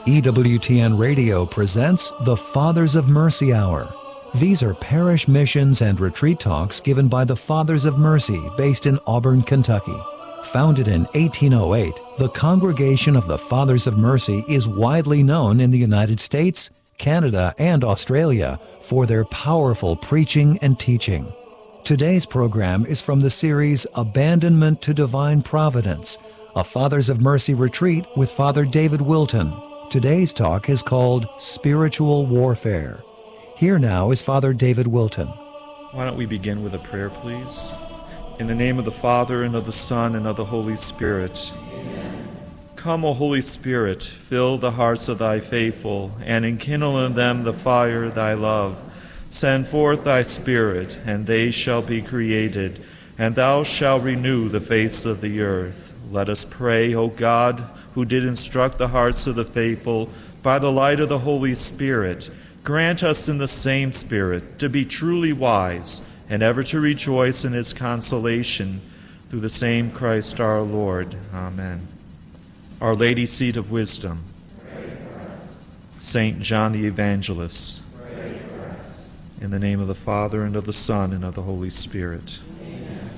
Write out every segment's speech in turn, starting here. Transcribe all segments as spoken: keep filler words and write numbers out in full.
E W T N Radio presents the Fathers of Mercy Hour. These are parish missions and retreat talks given by the Fathers of Mercy based in Auburn, Kentucky. Founded in eighteen oh eight, the Congregation of the Fathers of Mercy is widely known in the United States, Canada, and Australia for their powerful preaching and teaching. Today's program is from the series Abandonment to Divine Providence, a Fathers of Mercy retreat with Father David Wilton. Today's talk is called Spiritual Warfare. Here now is Father David Wilton. Why don't we begin with a prayer, please? In the name of the Father, and of the Son, and of the Holy Spirit. Amen. Come, O Holy Spirit, fill the hearts of thy faithful, and enkindle in them the fire of thy love. Send forth thy Spirit, and they shall be created, and thou shalt renew the face of the earth. Let us pray, O God, who did instruct the hearts of the faithful by the light of the Holy Spirit. Grant us in the same Spirit to be truly wise and ever to rejoice in his consolation, through the same Christ our Lord. Amen. Our Lady, Seat of Wisdom. Pray for us. Saint John the Evangelist. Pray for us. In the name of the Father, and of the Son, and of the Holy Spirit. Amen.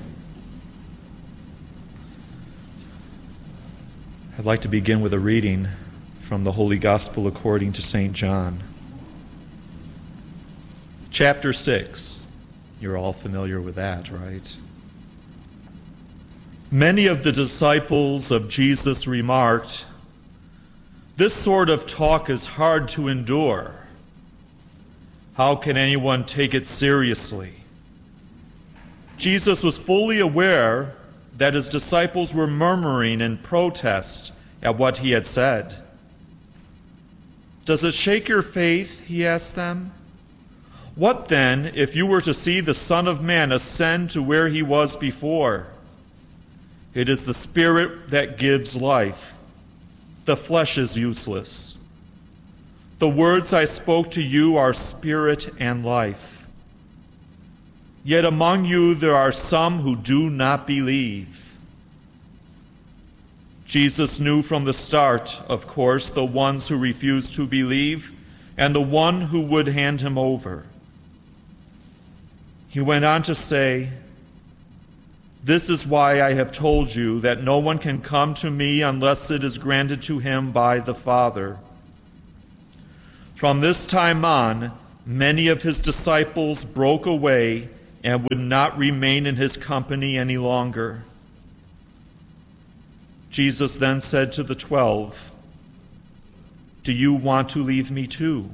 I'd like to begin with a reading from the Holy Gospel according to Saint John. Chapter six. You're all familiar with that, right? Many of the disciples of Jesus remarked, "This sort of talk is hard to endure. How can anyone take it seriously?" Jesus was fully aware that his disciples were murmuring in protest at what he had said. "Does it shake your faith?" he asked them. "What then if you were to see the Son of Man ascend to where he was before? It is the Spirit that gives life. The flesh is useless. The words I spoke to you are spirit and life. Yet among you there are some who do not believe." Jesus knew from the start, of course, the ones who refused to believe and the one who would hand him over. He went on to say, "This is why I have told you that no one can come to me unless it is granted to him by the Father." From this time on, many of his disciples broke away and would not remain in his company any longer. Jesus then said to the twelve, "Do you want to leave me too?"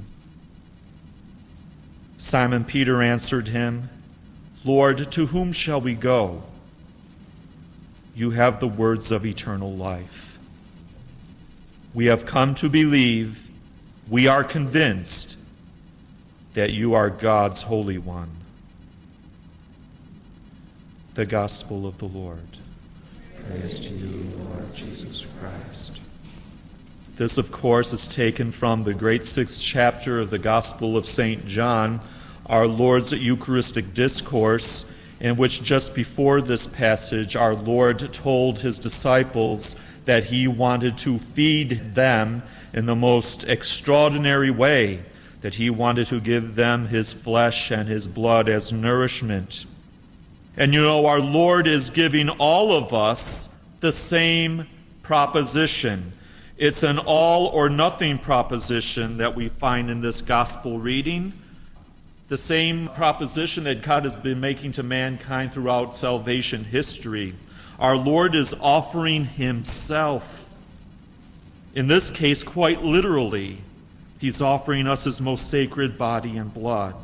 Simon Peter answered him, "Lord, to whom shall we go? You have the words of eternal life. We have come to believe, we are convinced that you are God's Holy One." The Gospel of the Lord. Praise to you, Lord Jesus Christ. This, of course, is taken from the great sixth chapter of the Gospel of Saint John, our Lord's Eucharistic discourse, in which just before this passage, our Lord told his disciples that he wanted to feed them in the most extraordinary way, that he wanted to give them his flesh and his blood as nourishment. And you know, our Lord is giving all of us the same proposition. It's an all or nothing proposition that we find in this gospel reading. The same proposition that God has been making to mankind throughout salvation history. Our Lord is offering himself. In this case, quite literally, he's offering us his most sacred body and blood.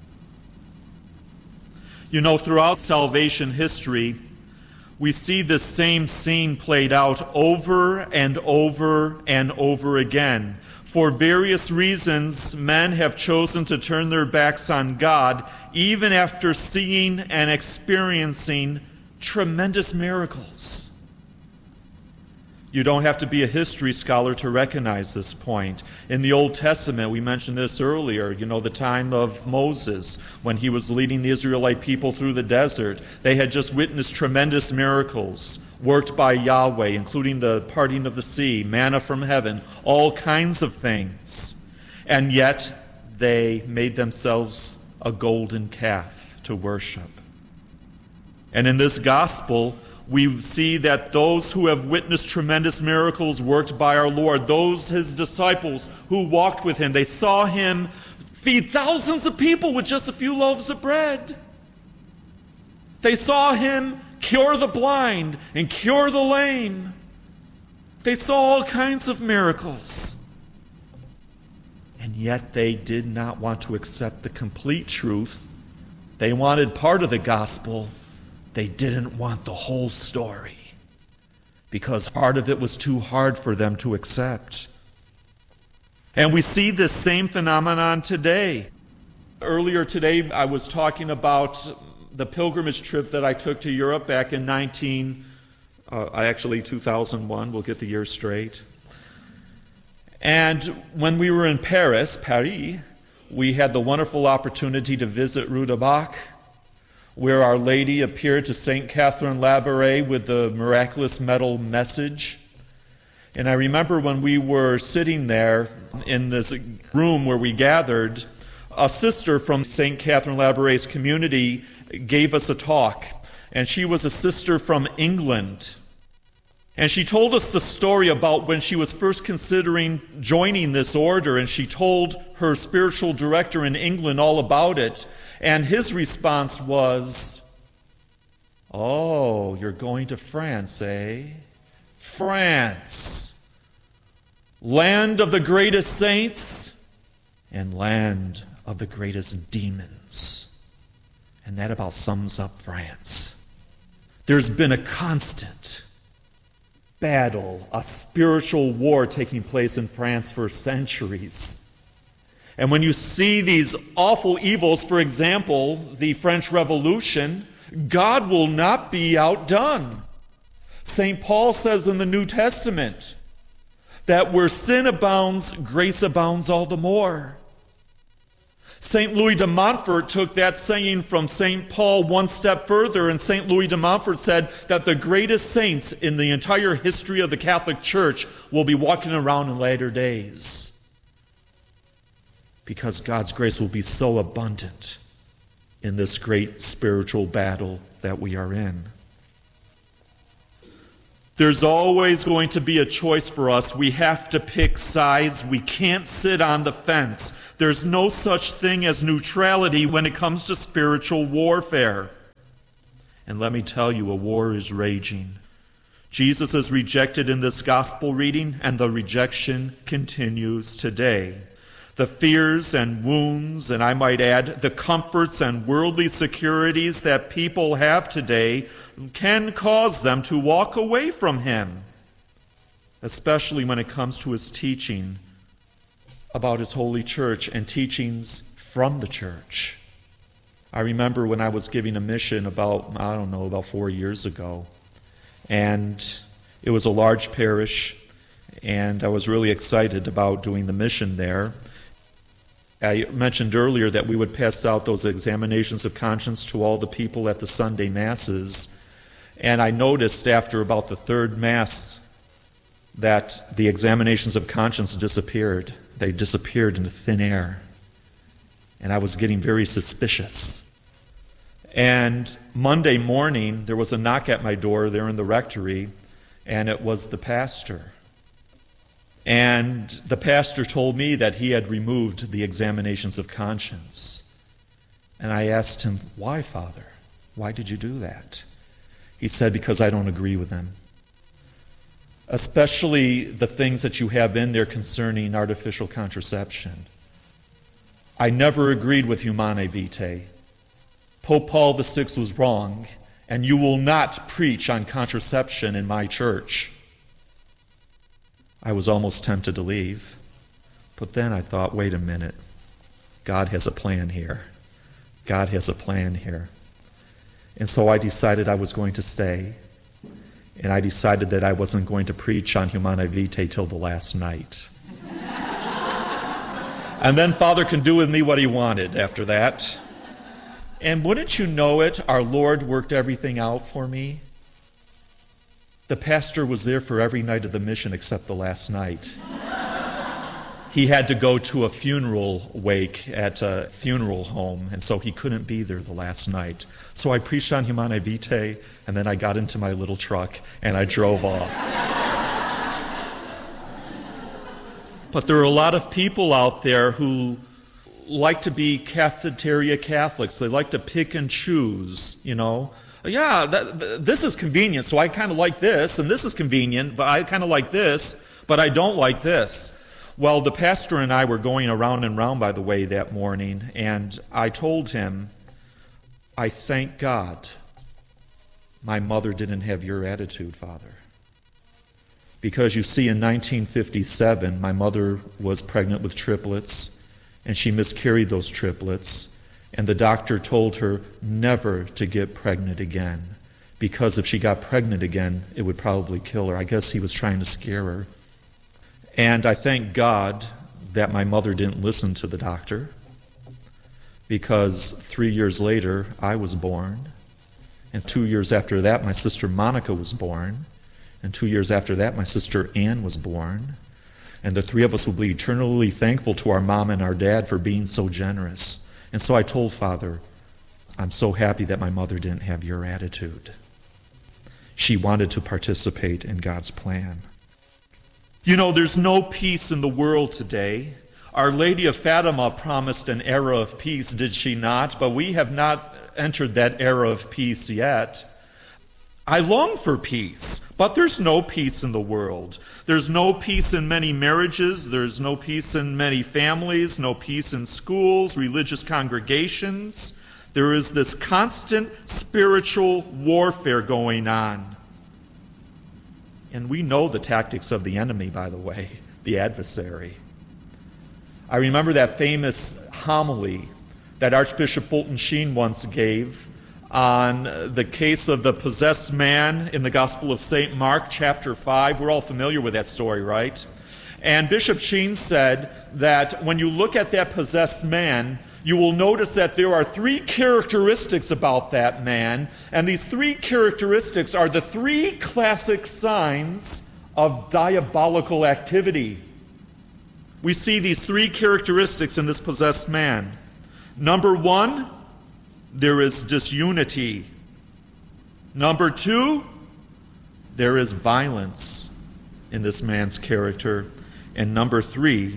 You know, throughout salvation history, we see this same scene played out over and over and over again. For various reasons, men have chosen to turn their backs on God, even after seeing and experiencing tremendous miracles. You don't have to be a history scholar to recognize this point. In the Old Testament, we mentioned this earlier, you know, the time of Moses, when he was leading the Israelite people through the desert. They had just witnessed tremendous miracles worked by Yahweh, including the parting of the sea, manna from heaven, all kinds of things. And yet, they made themselves a golden calf to worship. And in this gospel, we see that those who have witnessed tremendous miracles worked by our Lord, those his disciples who walked with him, they saw him feed thousands of people with just a few loaves of bread. They saw him cure the blind and cure the lame. They saw all kinds of miracles. And yet they did not want to accept the complete truth. They wanted part of the gospel. They didn't want the whole story because part of it was too hard for them to accept. And we see this same phenomenon today. Earlier today, I was talking about the pilgrimage trip that I took to Europe back in nineteen, uh, actually two thousand one, we'll get the year straight. And when we were in Paris, Paris, we had the wonderful opportunity to visit Rue du Bac, where Our Lady appeared to Saint Catherine Labouré with the miraculous metal message. And I remember when we were sitting there in this room where we gathered, a sister from Saint Catherine Labouré's community gave us a talk. And she was a sister from England. And she told us the story about when she was first considering joining this order, and she told her spiritual director in England all about it. And his response was, "Oh, you're going to France, eh? France, land of the greatest saints and land of the greatest demons." And that about sums up France. There's been a constant battle, a spiritual war taking place in France for centuries. And when you see these awful evils, for example, the French Revolution, God will not be outdone. Saint Paul says in the New Testament that where sin abounds, grace abounds all the more. Saint Louis de Montfort took that saying from Saint Paul one step further, and Saint Louis de Montfort said that the greatest saints in the entire history of the Catholic Church will be walking around in later days, because God's grace will be so abundant in this great spiritual battle that we are in. There's always going to be a choice for us. We have to pick sides. We can't sit on the fence. There's no such thing as neutrality when it comes to spiritual warfare. And let me tell you, a war is raging. Jesus is rejected in this gospel reading, and the rejection continues today. The fears and wounds, and I might add, the comforts and worldly securities that people have today can cause them to walk away from him, especially when it comes to his teaching about his holy church and teachings from the church. I remember when I was giving a mission about, I don't know, about four years ago, and it was a large parish, and I was really excited about doing the mission there. I mentioned earlier that we would pass out those examinations of conscience to all the people at the Sunday Masses. And I noticed after about the third Mass that the examinations of conscience disappeared. They disappeared into thin air. And I was getting very suspicious. And Monday morning, there was a knock at my door there in the rectory, and it was the pastor. And the pastor told me that he had removed the examinations of conscience. And I asked him, "Why, Father? Why did you do that?" He said, "Because I don't agree with them. Especially the things that you have in there concerning artificial contraception. I never agreed with Humanae Vitae. Pope Paul the Sixth was wrong, and you will not preach on contraception in my church." I was almost tempted to leave, but then I thought, wait a minute. God has a plan here. God has a plan here. And so I decided I was going to stay. and I decided that I wasn't going to preach on Humanae Vitae till the last night. And then Father can do with me what he wanted after that. And wouldn't you know it, our Lord worked everything out for me. The pastor was there for every night of the mission except the last night. He had to go to a funeral wake at a funeral home, and so he couldn't be there the last night. So I preached on Humanae Vitae, and then I got into my little truck, and I drove off. But there are a lot of people out there who like to be cafeteria Catholics. They like to pick and choose, you know. Yeah, that, th- this is convenient, so I kind of like this, and this is convenient, but I kind of like this, but I don't like this. Well, the pastor and I were going around and round, by the way, that morning, and I told him, I thank God my mother didn't have your attitude, Father. Because you see, in nineteen fifty-seven, my mother was pregnant with triplets, and she miscarried those triplets, and the doctor told her never to get pregnant again, because if she got pregnant again, it would probably kill her. I guess he was trying to scare her. And I thank God that my mother didn't listen to the doctor, because three years later, I was born. And two years after that, my sister Monica was born. And two years after that, my sister Ann was born. And the three of us will be eternally thankful to our mom and our dad for being so generous. And so I told Father, I'm so happy that my mother didn't have your attitude. She wanted to participate in God's plan. You know, there's no peace in the world today. Our Lady of Fatima promised an era of peace, did she not? But we have not entered that era of peace yet. I long for peace, but there's no peace in the world. There's no peace in many marriages. There's no peace in many families, no peace in schools, religious congregations. There is this constant spiritual warfare going on. And we know the tactics of the enemy, by the way, the adversary. I remember that famous homily that Archbishop Fulton Sheen once gave on the case of the possessed man in the Gospel of Saint Mark, chapter five. We're all familiar with that story, right? And Bishop Sheen said that when you look at that possessed man, you will notice that there are three characteristics about that man, and these three characteristics are the three classic signs of diabolical activity. We see these three characteristics in this possessed man. Number one, there is disunity. Number two, there is violence in this man's character. And number three,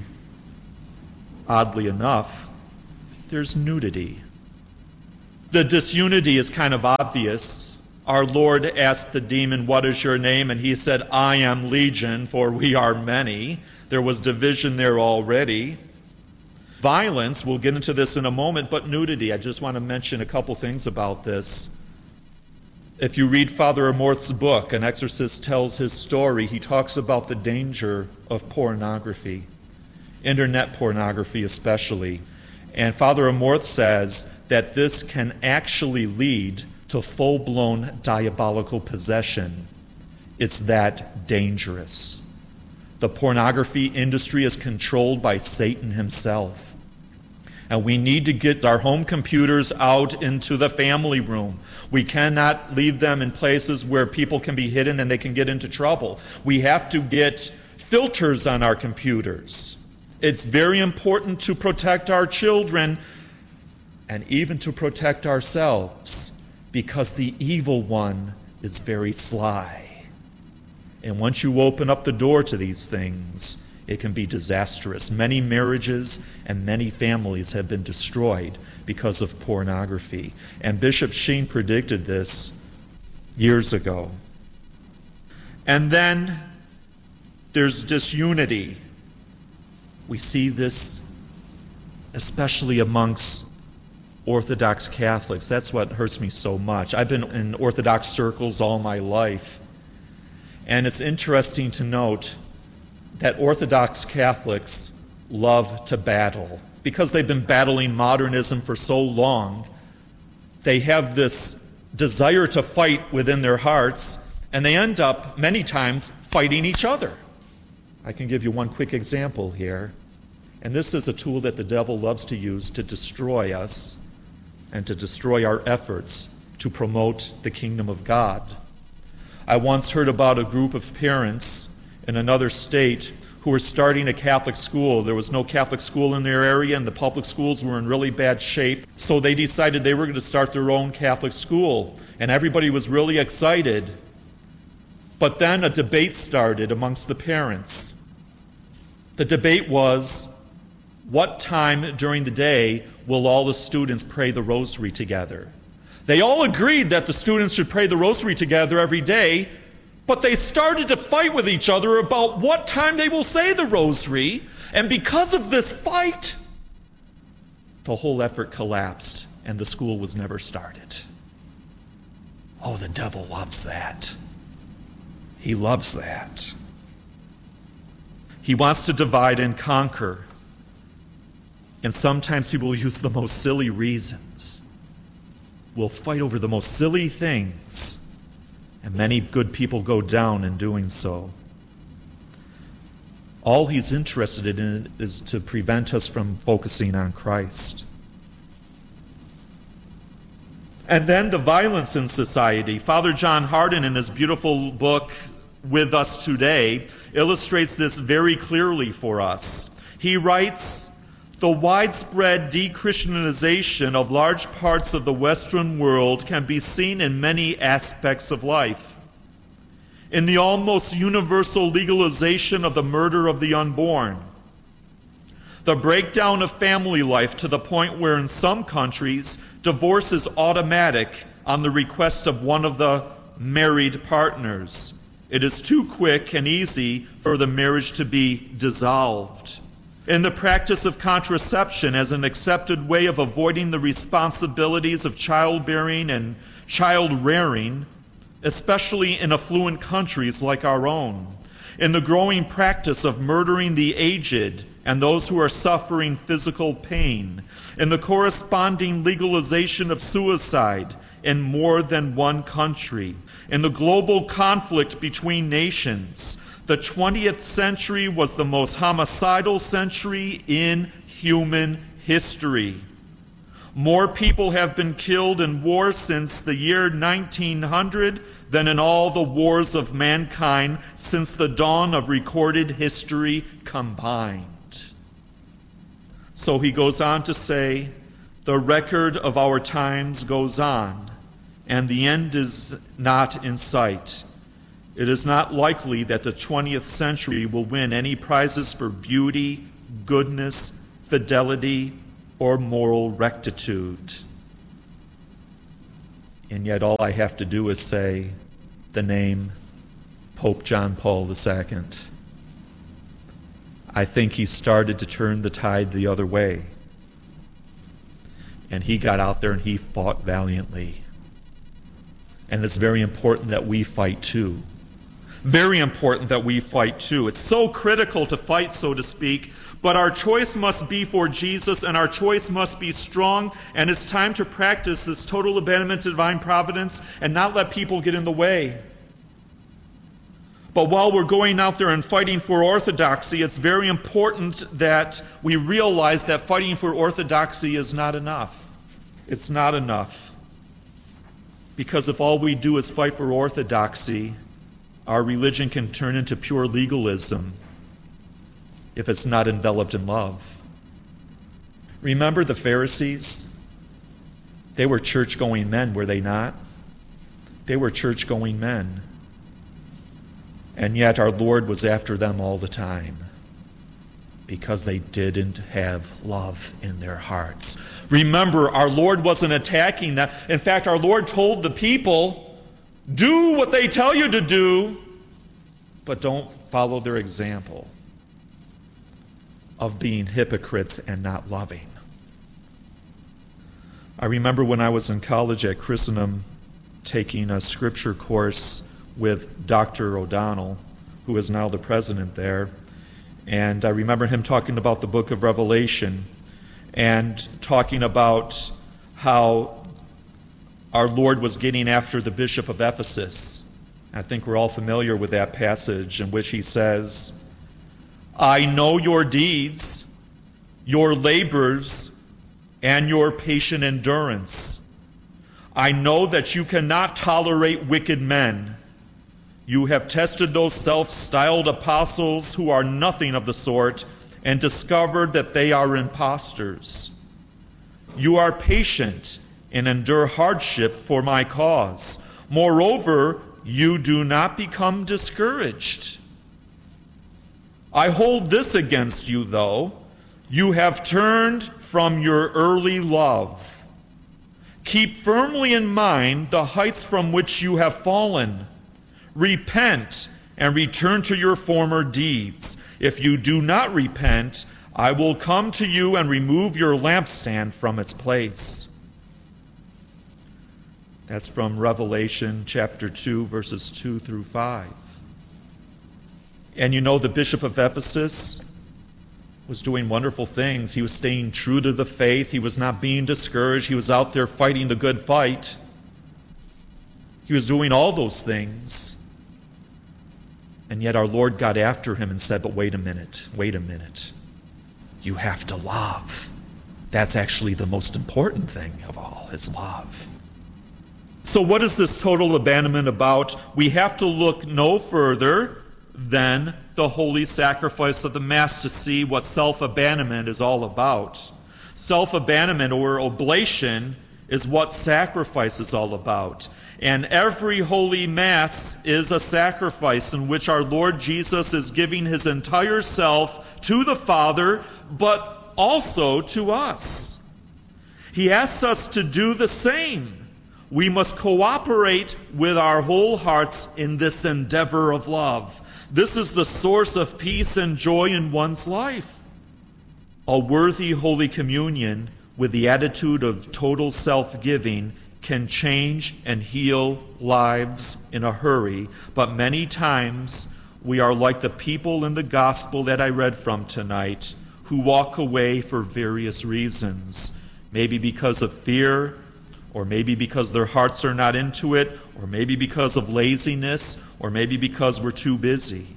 oddly enough, there's nudity. The disunity is kind of obvious. Our Lord asked the demon, "What is your name?" And he said, "I am Legion, for we are many." There was division there already. Violence, we'll get into this in a moment, but nudity, I just want to mention a couple things about this. If you read Father Amorth's book, An Exorcist Tells His Story, he talks about the danger of pornography, internet pornography especially. And Father Amorth says that this can actually lead to full-blown diabolical possession. It's that dangerous. The pornography industry is controlled by Satan himself. And we need to get our home computers out into the family room. We cannot leave them in places where people can be hidden and they can get into trouble. We have to get filters on our computers. It's very important to protect our children and even to protect ourselves, because the evil one is very sly. And once you open up the door to these things, it can be disastrous. Many marriages and many families have been destroyed because of pornography. And Bishop Sheen predicted this years ago. And then there's disunity. We see this especially amongst Orthodox Catholics. That's what hurts me so much. I've been in Orthodox circles all my life. And it's interesting to note that Orthodox Catholics love to battle. Because they've been battling modernism for so long, they have this desire to fight within their hearts, And they end up, many times, fighting each other. I can give you one quick example here. And this is a tool that the devil loves to use to destroy us and to destroy our efforts to promote the kingdom of God. I once heard about a group of parents in another state who were starting a Catholic school. There was no Catholic school in their area, and the public schools were in really bad shape. So they decided they were going to start their own Catholic school, and everybody was really excited. But then a debate started amongst the parents. The debate was, what time during the day will all the students pray the rosary together? They all agreed that the students should pray the rosary together every day, but they started to fight with each other about what time they will say the rosary, and because of this fight, the whole effort collapsed, and the school was never started. Oh, the devil loves that. He loves that. He wants to divide and conquer, and sometimes he will use the most silly reasons. We'll fight over the most silly things, and many good people go down in doing so. All he's interested in is to prevent us from focusing on Christ. And then the violence in society. Father John Hardon, in his beautiful book, With Us Today, illustrates this very clearly for us. He writes, the widespread de-Christianization of large parts of the Western world can be seen in many aspects of life. In the almost universal legalization of the murder of the unborn, the breakdown of family life to the point where in some countries divorce is automatic on the request of one of the married partners. It is too quick and easy for the marriage to be dissolved. In the practice of contraception as an accepted way of avoiding the responsibilities of childbearing and child rearing, especially in affluent countries like our own. In the growing practice of murdering the aged and those who are suffering physical pain. In the corresponding legalization of suicide in more than one country. In the global conflict between nations. The twentieth century was the most homicidal century in human history. More people have been killed in war since the year nineteen hundred than in all the wars of mankind since the dawn of recorded history combined. So he goes on to say, the record of our times goes on, and the end is not in sight. It is not likely that the twentieth century will win any prizes for beauty, goodness, fidelity, or moral rectitude. And yet all I have to do is say the name Pope John Paul the Second. I think he started to turn the tide the other way. And he got out there and he fought valiantly. And it's very important that we fight too. Very important that we fight too. It's so critical to fight, so to speak, but our choice must be for Jesus, and our choice must be strong, and it's time to practice this total abandonment to divine providence and not let people get in the way. But while we're going out there and fighting for orthodoxy, it's very important that we realize that fighting for orthodoxy is not enough. It's not enough. Because if all we do is fight for orthodoxy, our religion can turn into pure legalism if it's not enveloped in love. Remember the Pharisees? They were church-going men, were they not? They were church-going men. And yet our Lord was after them all the time because they didn't have love in their hearts. Remember, our Lord wasn't attacking them. In fact, our Lord told the people, do what they tell you to do, but don't follow their example of being hypocrites and not loving. I remember when I was in college at Christendom taking a scripture course with Doctor O'Donnell, who is now the president there, and I remember him talking about the book of Revelation and talking about how our Lord was getting after the bishop of Ephesus I think we're all familiar with that passage in which he says, I know your deeds, your labors, and your patient endurance. I know that you cannot tolerate wicked men. You have tested those self-styled apostles who are nothing of the sort and discovered that they are impostors. You are patient and endure hardship for my cause. Moreover, you do not become discouraged. I hold this against you, though. You have turned from your early love. Keep firmly in mind the heights from which you have fallen. Repent and return to your former deeds. If you do not repent, I will come to you and remove your lampstand from its place. That's from Revelation chapter two, verses two through five. And you know, the bishop of Ephesus was doing wonderful things. He was staying true to the faith. He was not being discouraged. He was out there fighting the good fight. He was doing all those things. And yet our Lord got after him and said, but wait a minute, wait a minute. You have to love. That's actually the most important thing of all, is love. So what is this total abandonment about? We have to look no further than the holy sacrifice of the Mass to see what self-abandonment is all about. Self-abandonment or oblation is what sacrifice is all about. And every holy Mass is a sacrifice in which our Lord Jesus is giving his entire self to the Father, but also to us. He asks us to do the same. We must cooperate with our whole hearts in this endeavor of love. This is the source of peace and joy in one's life. A worthy Holy Communion with the attitude of total self-giving can change and heal lives in a hurry, but many times we are like the people in the gospel that I read from tonight who walk away for various reasons, maybe because of fear, or maybe because their hearts are not into it, or maybe because of laziness, or maybe because we're too busy.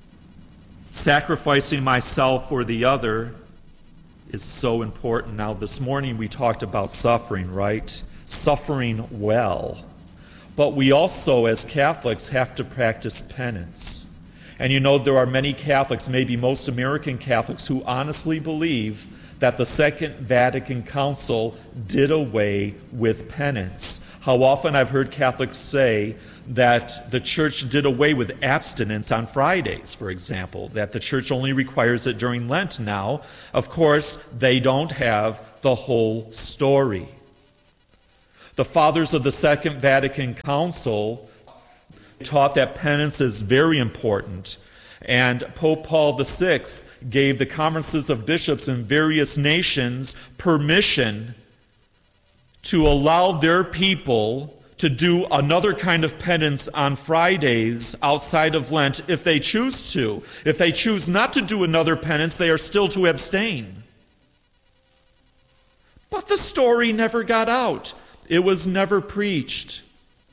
Sacrificing myself for the other is so important. Now, this morning we talked about suffering, right? Suffering well. But we also, as Catholics, have to practice penance. And you know, there are many Catholics, maybe most American Catholics, who honestly believe that the Second Vatican Council did away with penance. How often I've heard Catholics say that the Church did away with abstinence on Fridays, for example, that the Church only requires it during Lent now. Of course, they don't have the whole story. The fathers of the Second Vatican Council taught that penance is very important. And Pope Paul the Sixth gave the conferences of bishops in various nations permission to allow their people to do another kind of penance on Fridays outside of Lent if they choose to. If they choose not to do another penance, they are still to abstain. But the story never got out. It was never preached.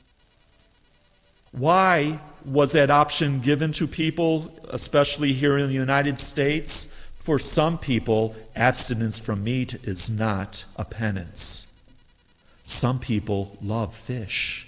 Why was that option given to people, especially here in the United States? For some people, abstinence from meat is not a penance. Some people love fish.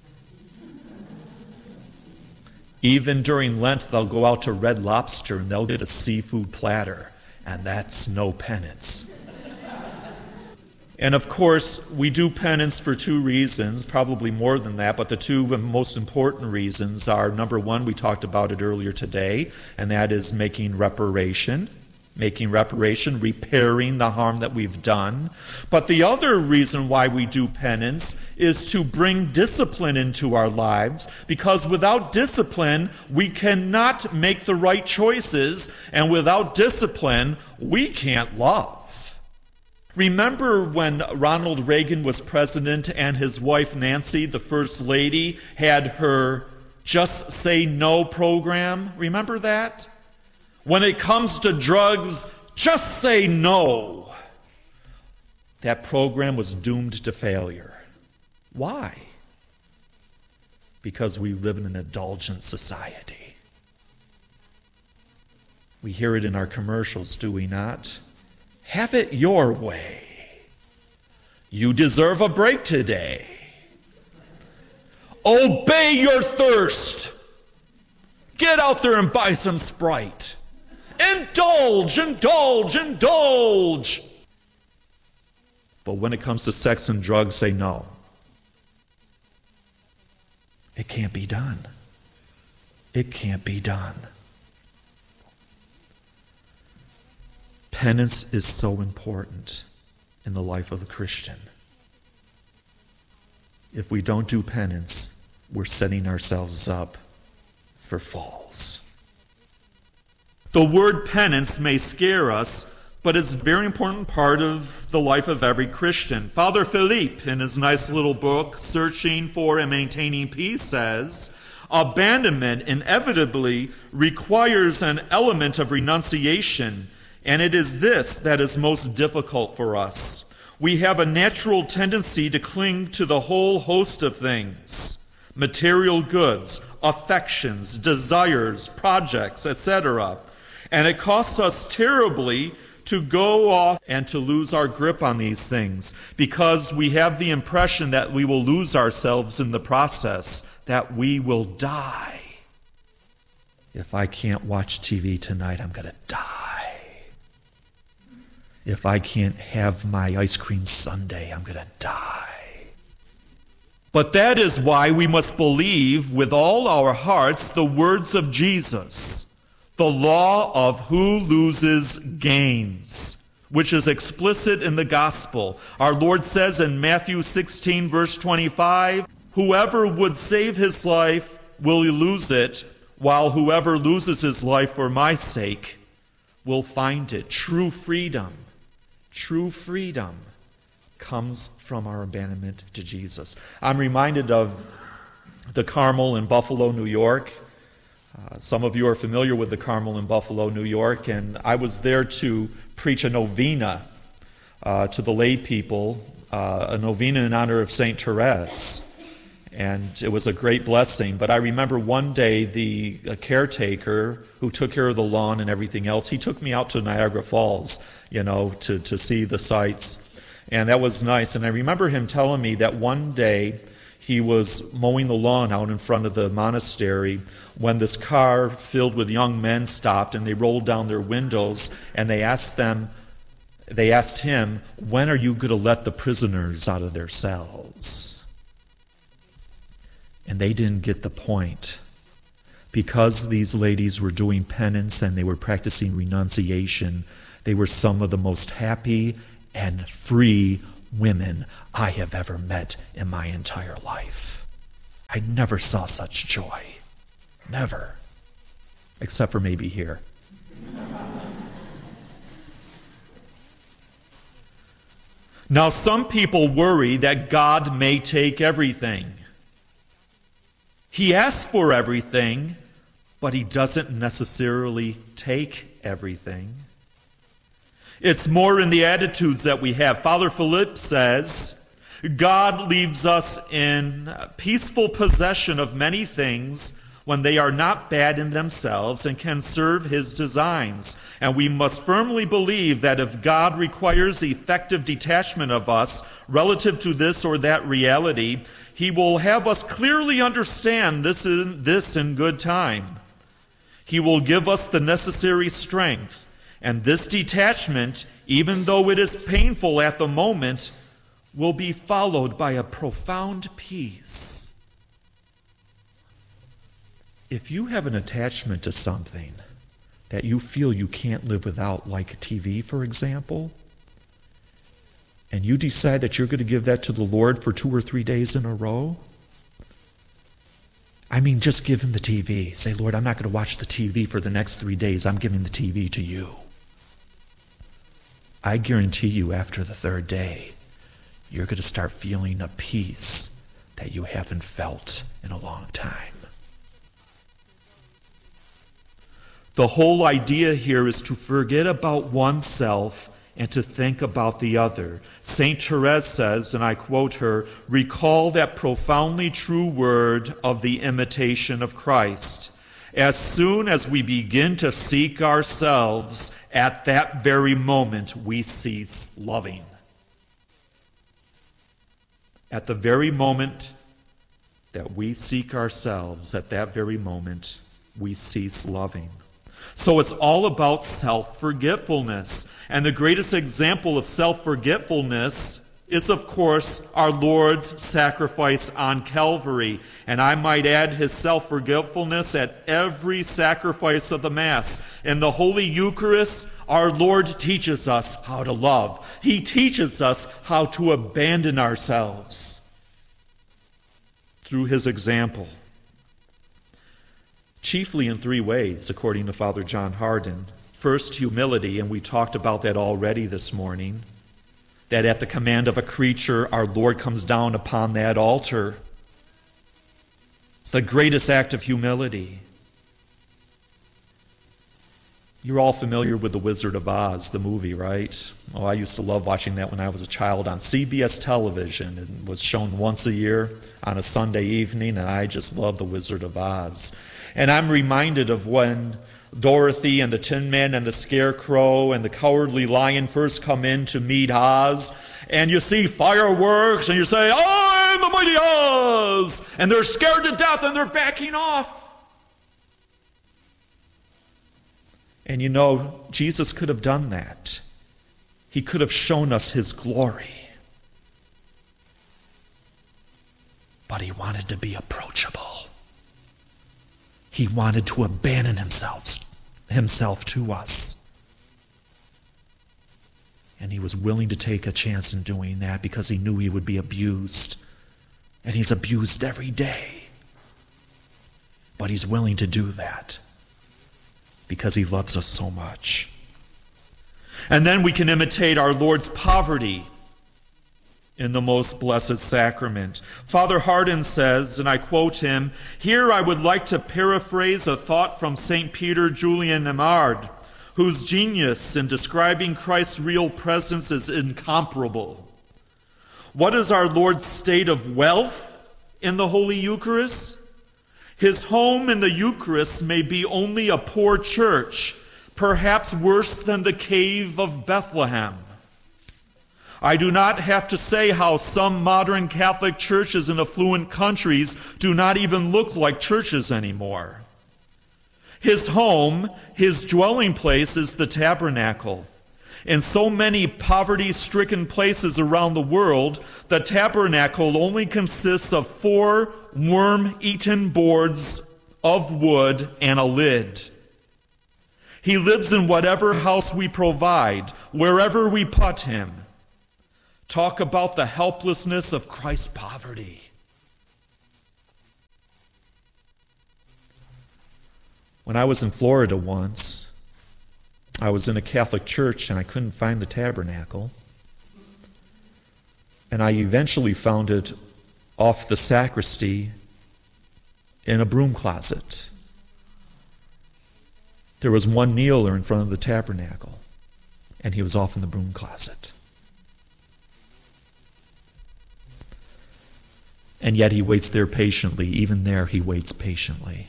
Even during Lent, they'll go out to Red Lobster and they'll get a seafood platter, and that's no penance. And of course, we do penance for two reasons, probably more than that, but the two most important reasons are, number one, we talked about it earlier today, and that is making reparation. Making reparation, repairing the harm that we've done. But the other reason why we do penance is to bring discipline into our lives, because without discipline, we cannot make the right choices, and without discipline, we can't love. Remember when Ronald Reagan was president and his wife Nancy, the First Lady, had her Just Say No program? Remember that? When it comes to drugs, just say no. That program was doomed to failure. Why? because we live in an indulgent society. We hear it in our commercials, do we not? Have it your way. You deserve a break today. Obey your thirst. Get out there and buy some Sprite. Indulge, indulge, indulge. But when it comes to sex and drugs, say no. It can't be done. It can't be done. Penance is so important in the life of the Christian. If we don't do penance, we're setting ourselves up for falls. The word penance may scare us, but it's a very important part of the life of every Christian. Father Philippe, in his nice little book, Searching for and Maintaining Peace, says, abandonment inevitably requires an element of renunciation, and it is this that is most difficult for us. We have a natural tendency to cling to the whole host of things, material goods, affections, desires, projects, et cetera. And it costs us terribly to go off and to lose our grip on these things because we have the impression that we will lose ourselves in the process, that we will die. If I can't watch T V tonight, I'm going to die. If I can't have my ice cream sundae, I'm going to die. But that is why we must believe with all our hearts the words of Jesus. The law of who loses gains, which is explicit in the gospel. Our Lord says in Matthew sixteen, verse twenty-five, whoever would save his life will lose it, while whoever loses his life for my sake will find it. True freedom, true freedom comes from our abandonment to Jesus. I'm reminded of the Carmel in Buffalo, New York. Uh, some of you are familiar with the Carmel in Buffalo, New York, and I was there to preach a novena uh, to the lay people, uh, a novena in honor of Saint Therese. And it was a great blessing. But I remember one day the uh, caretaker who took care of the lawn and everything else, he took me out to Niagara Falls, you know, to, to see the sights. And that was nice. And I remember him telling me that one day he was mowing the lawn out in front of the monastery when this car filled with young men stopped, and they rolled down their windows and they asked them, they asked him, when are you going to let the prisoners out of their cells? And they didn't get the point. Because these ladies were doing penance and they were practicing renunciation, they were some of the most happy and free women I have ever met in my entire life. I never saw such joy. Never. Except for maybe here. Now, some people worry that God may take everything. He asks for everything, but he doesn't necessarily take everything. It's more in the attitudes that we have. Father Philippe says, God leaves us in peaceful possession of many things when they are not bad in themselves and can serve his designs. And we must firmly believe that if God requires effective detachment of us relative to this or that reality, he will have us clearly understand this in, this in good time. He will give us the necessary strength. And this detachment, even though it is painful at the moment, will be followed by a profound peace. If you have an attachment to something that you feel you can't live without, like T V, for example, and you decide that you're going to give that to the Lord for two or three days in a row, I mean, just give him the T V. Say, Lord, I'm not going to watch the T V for the next three days. I'm giving the T V to you. I guarantee you after the third day, you're going to start feeling a peace that you haven't felt in a long time. The whole idea here is to forget about oneself and to think about the other. Saint Therese says, and I quote her, "Recall that profoundly true word of the imitation of Christ. As soon as we begin to seek ourselves, at that very moment we cease loving." At the very moment that we seek ourselves, at that very moment we cease loving. So it's all about self-forgetfulness. And the greatest example of self-forgetfulness is, of course, our Lord's sacrifice on Calvary. And I might add his self-forgetfulness at every sacrifice of the Mass. In the Holy Eucharist, our Lord teaches us how to love. He teaches us how to abandon ourselves through his example. Chiefly in three ways, according to Father John Hardon. First, humility, and we talked about that already this morning. That at the command of a creature, our Lord comes down upon that altar. It's the greatest act of humility. You're all familiar with The Wizard of Oz, the movie, right? Oh, I used to love watching that when I was a child on C B S television. It was shown once a year on a Sunday evening, and I just loved The Wizard of Oz. And I'm reminded of when Dorothy and the Tin Man and the Scarecrow and the Cowardly Lion first come in to meet Oz, and you see fireworks, and you say, "I'm the mighty Oz!" And they're scared to death, and they're backing off. And you know, Jesus could have done that. He could have shown us his glory. But he wanted to be approachable. He wanted to abandon himself, himself to us. And he was willing to take a chance in doing that because he knew he would be abused. And he's abused every day. But he's willing to do that because he loves us so much. And then we can imitate our Lord's poverty in the most blessed sacrament. Father Hardon says, and I quote him, "Here I would like to paraphrase a thought from Saint Peter Julian Emard, whose genius in describing Christ's real presence is incomparable. What is our Lord's state of wealth in the Holy Eucharist? His home in the Eucharist may be only a poor church, perhaps worse than the cave of Bethlehem. I do not have to say how some modern Catholic churches in affluent countries do not even look like churches anymore. His home, his dwelling place is the tabernacle. In so many poverty-stricken places around the world, the tabernacle only consists of four worm-eaten boards of wood and a lid. He lives in whatever house we provide, wherever we put him. Talk about the helplessness of Christ's poverty. When I was in Florida once, I was in a Catholic church and I couldn't find the tabernacle. And I eventually found it off the sacristy in a broom closet. There was one kneeler in front of the tabernacle, and he was off in the broom closet. And yet he waits there patiently. Even there, he waits patiently.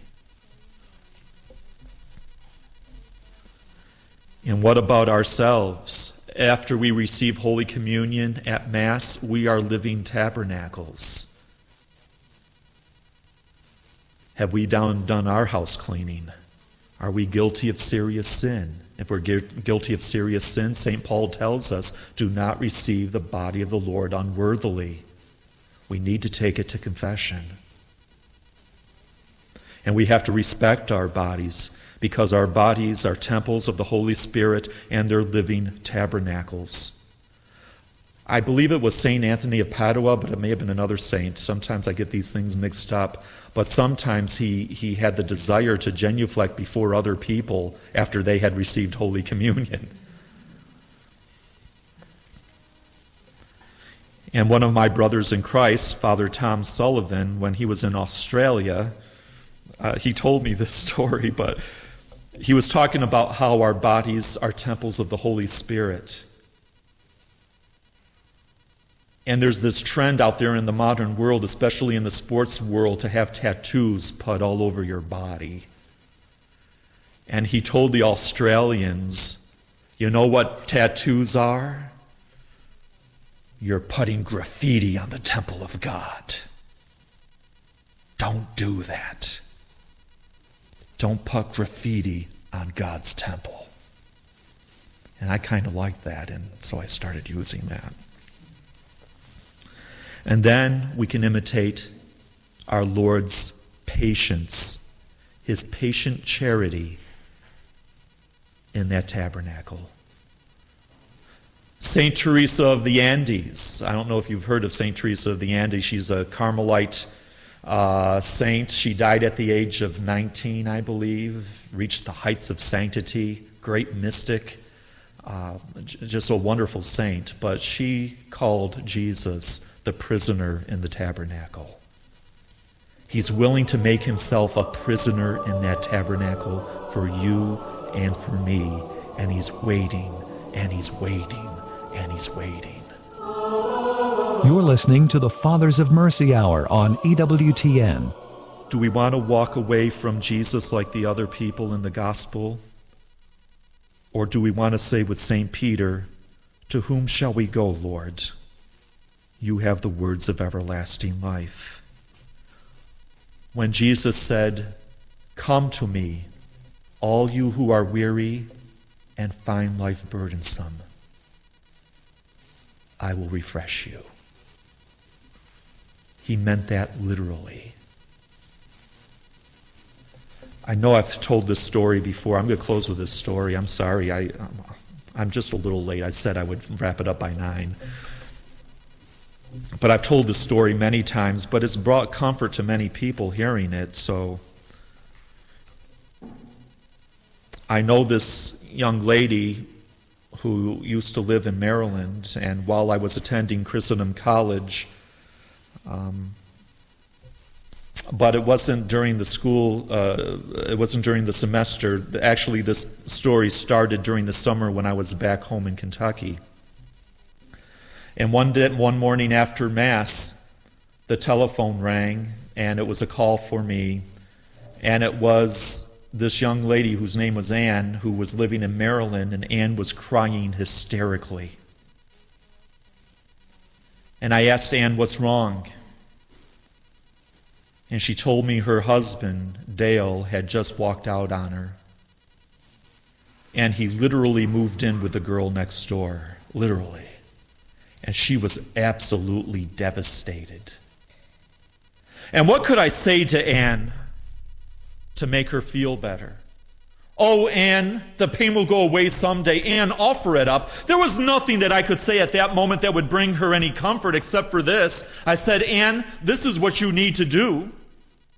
And what about ourselves? After we receive Holy Communion at Mass, we are living tabernacles. Have we done, done our house cleaning? Are we guilty of serious sin? If we're gu- guilty of serious sin, Saint Paul tells us, do not receive the body of the Lord unworthily. We need to take it to confession. And we have to respect our bodies because our bodies are temples of the Holy Spirit and they're living tabernacles. I believe it was Saint Anthony of Padua, but it may have been another saint. Sometimes I get these things mixed up. But sometimes he, he had the desire to genuflect before other people after they had received Holy Communion. And one of my brothers in Christ, Father Tom Sullivan, when he was in Australia, uh, he told me this story, but he was talking about how our bodies are temples of the Holy Spirit. And there's this trend out there in the modern world, especially in the sports world, to have tattoos put all over your body. And he told the Australians, you know what tattoos are? You're putting graffiti on the temple of God. Don't do that. Don't put graffiti on God's temple. And I kind of liked that, and so I started using that. And then we can imitate our Lord's patience, his patient charity in that tabernacle. Saint Teresa of the Andes. I don't know if you've heard of Saint Teresa of the Andes. She's a Carmelite uh, saint. She died at the age of nineteen, I believe, reached the heights of sanctity, great mystic, uh, just a wonderful saint. But she called Jesus the prisoner in the tabernacle. He's willing to make himself a prisoner in that tabernacle for you and for me. And he's waiting, and he's waiting, and he's waiting. You're listening to the Fathers of Mercy Hour on E W T N. Do we want to walk away from Jesus like the other people in the gospel? Or do we want to say with Saint Peter, to whom shall we go, Lord? You have the words of everlasting life. When Jesus said, come to me, all you who are weary and find life burdensome, I will refresh you. He meant that literally. I know I've told this story before. I'm going to close with this story. I'm sorry. I, I'm just a little late. I said I would wrap it up by nine. But I've told this story many times, but it's brought comfort to many people hearing it. So I know this young lady who used to live in Maryland, and while I was attending Christendom College, um, but it wasn't during the school, uh, it wasn't during the semester. Actually, this story started during the summer when I was back home in Kentucky. And one day, one morning after Mass, the telephone rang, and it was a call for me. And it was this young lady whose name was Anne, who was living in Maryland, and Anne was crying hysterically. And I asked Anne, what's wrong? And she told me her husband, Dale, had just walked out on her. And he literally moved in with the girl next door, literally. And she was absolutely devastated. And what could I say to Anne to make her feel better? Oh, Anne, the pain will go away someday. Anne, offer it up. There was nothing that I could say at that moment that would bring her any comfort except for this. I said, Anne, this is what you need to do.